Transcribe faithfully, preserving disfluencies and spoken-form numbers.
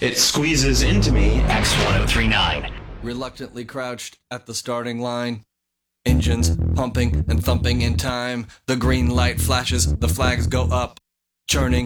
It squeezes into me. X ten thirty-nine. Reluctantly crouched at the starting line. Engines pumping and thumping in time. The green light flashes, the flags go up. Churning